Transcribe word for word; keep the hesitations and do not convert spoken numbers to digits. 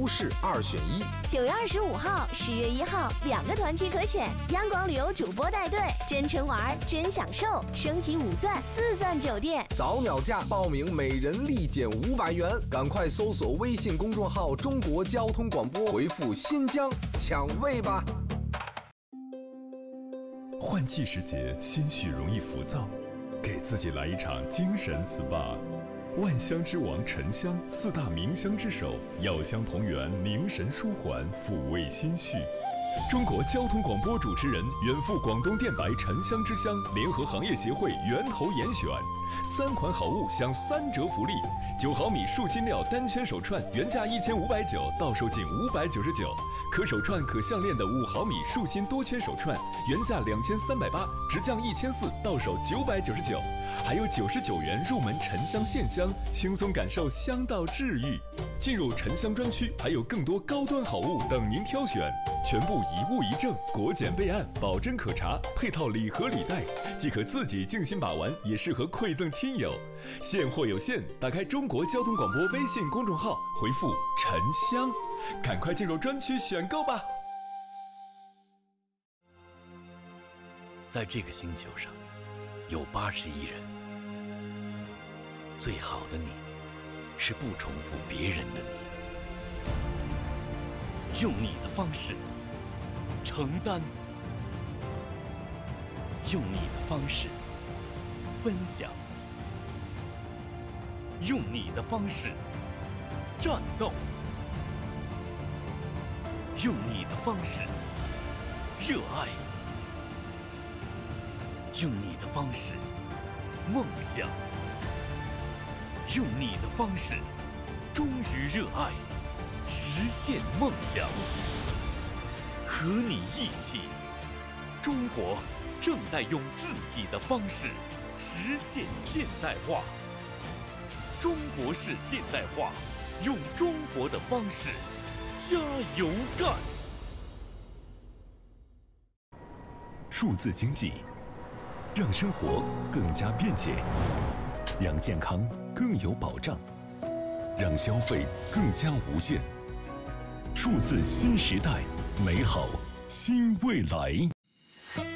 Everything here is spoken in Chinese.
无视二选一。 九月二十五号、十月一号两个团期可选，央广旅游主播带队，真纯玩真享受，升级五钻四钻酒店， 早鸟价报名每人立减五百元，赶快搜索微信公众号中国交通广播，回复新疆抢位吧。 换季时节，心绪容易浮躁，给自己来一场精神 S P A。万香之王沉香，四大名香之首，药香同源，凝神舒缓，抚慰心绪。中国交通广播主持人，远赴广东电白沉香之乡，联合行业协会源头严选，三款好物享三折福利：九毫米树心料单圈手串原价一千五百九，到手仅五百九十九；可手串可项链的五毫米树心多圈手串原价两千三百八，直降一千四，到手九百九十九。还有九十九元入门沉香线香，轻松感受香道治愈。进入沉香专区，还有更多高端好物等您挑选，全部一物一证，国检备案，保真可查，配套礼盒礼袋，既可自己静心把玩，也适合馈赠亲友。现货有限，打开中国交通广播微信公众号，回复沉香，赶快进入专区选购吧。 在这个星球上，有八十亿人，最好的你，是不重复别人的你，用你的方式承担，用你的方式分享，用你的方式战斗，用你的方式热爱，用你的方式梦想，用你的方式忠于热爱，实现梦想。和你一起，中国正在用自己的方式实现现代化。中国式现代化，用中国的方式加油干。 数字经济让生活更加便捷，让健康更有保障，让消费更加无限。数字新时代，美好新未来。